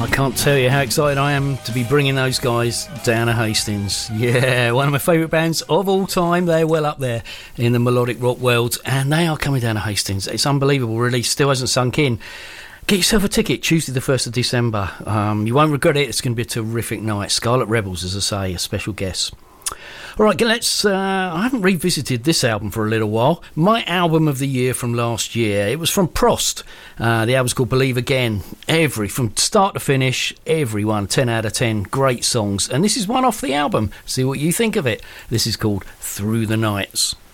I can't tell you how excited I am to be bringing those guys down to Hastings. Yeah, one of my favourite bands of all time. They're well up there in the melodic rock world, and they are coming down to Hastings. It's unbelievable, really. Still hasn't sunk in. Get yourself a ticket, Tuesday the 1st of December. You won't regret it. It's going to be a terrific night. Scarlet Rebels, as I say, a special guest. All right, let's... I haven't revisited this album for a little while. My album of the year from last year, it was from Prost. The album's called Believe Again. From start to finish, every one, 10 out of 10, great songs. And this is one off the album. See what you think of it. This is called Through the Nights.